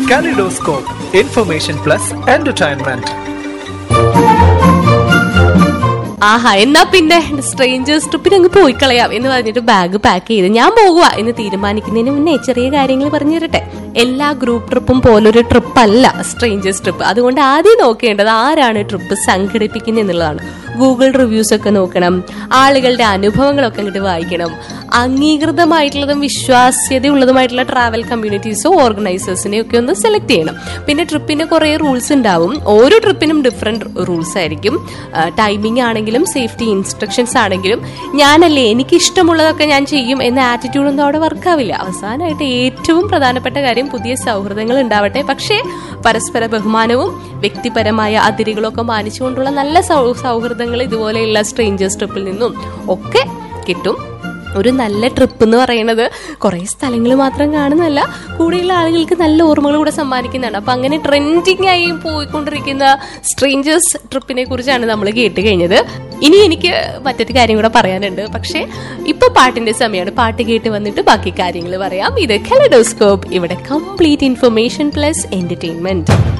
Kaleidoscope, information plus entertainment. ആഹാ, എന്നാ പിന്നെ strangers ട്രിപ്പിന് അങ്ങ് പോയി കളയാം എന്ന് പറഞ്ഞിട്ട് ബാഗ് പാക്ക് ചെയ്ത് ഞാൻ പോകുക എന്ന് തീരുമാനിക്കുന്നതിന് മുന്നേ ചെറിയ കാര്യങ്ങൾ പറഞ്ഞു തരട്ടെ. എല്ലാ ഗ്രൂപ്പ് ട്രിപ്പും പോലൊരു ട്രിപ്പ് അല്ല സ്ട്രേഞ്ചേഴ്സ് ട്രിപ്പ്. അതുകൊണ്ട് ആദ്യം നോക്കേണ്ടത് ആരാണ് ട്രിപ്പ് സംഘടിപ്പിക്കുന്നത് എന്നുള്ളതാണ്. ഗൂഗിൾ റിവ്യൂസ് ഒക്കെ നോക്കണം, ആളുകളുടെ അനുഭവങ്ങളൊക്കെ അങ്ങോട്ട് വായിക്കണം. അംഗീകൃതമായിട്ടുള്ളതും വിശ്വാസ്യതയുള്ളതുമായിട്ടുള്ള ട്രാവൽ കമ്മ്യൂണിറ്റീസോ ഓർഗനൈസേഴ്സിനെയോ ഒക്കെ ഒന്ന് സെലക്ട് ചെയ്യണം. പിന്നെ ട്രിപ്പിന് കുറെ റൂൾസ് ഉണ്ടാവും. ഓരോ ട്രിപ്പിനും ഡിഫറെന്റ് റൂൾസ് ആയിരിക്കും. ടൈമിംഗ് ആണെങ്കിലും സേഫ്റ്റി ഇൻസ്ട്രക്ഷൻസ് ആണെങ്കിലും ഞാനല്ലേ എനിക്ക് ഇഷ്ടമുള്ളതൊക്കെ ഞാൻ ചെയ്യും എന്ന ആറ്റിറ്റ്യൂഡൊന്നും അവിടെ വർക്കാവില്ല. അവസാനമായിട്ട് ഏറ്റവും പ്രധാനപ്പെട്ട കാര്യം പുതിയ സൗഹൃദങ്ങൾ ഉണ്ടാവട്ടെ. പക്ഷേ പരസ്പര ബഹുമാനവും വ്യക്തിപരമായ അതിരുകളൊക്കെ മാനിച്ചുകൊണ്ടുള്ള നല്ല സൗഹൃദങ്ങൾ ഇതുപോലെയുള്ള സ്ട്രേഞ്ചേഴ്സ് ട്രിപ്പിൽ നിന്നും ഒക്കെ കിട്ടും. ഒരു നല്ല ട്രിപ്പ് എന്ന് പറയുന്നത് കുറെ സ്ഥലങ്ങൾ മാത്രം കാണുന്നതല്ല, കൂടെയുള്ള ആളുകൾക്ക് നല്ല ഓർമ്മകൾ കൂടെ സമ്മാനിക്കുന്നതാണ്. അപ്പൊ അങ്ങനെ ട്രെൻഡിങ് ആയി പോയിക്കൊണ്ടിരിക്കുന്ന സ്ട്രേഞ്ചേഴ്സ് ട്രിപ്പിനെ കുറിച്ചാണ് നമ്മൾ കേട്ട് കഴിഞ്ഞത്. ഇനി എനിക്ക് മറ്റൊരു കാര്യം കൂടെ പറയാനുണ്ട്. പക്ഷെ ഇപ്പൊ പാട്ടിന്റെ സമയമാണ്. പാട്ട് കേട്ട് വന്നിട്ട് ബാക്കി കാര്യങ്ങൾ പറയാം. ഇത് കലെഡോസ്കോപ്പ്, ഇവിടെ കംപ്ലീറ്റ് ഇൻഫർമേഷൻ പ്ലസ് എന്റർടൈൻമെന്റ്.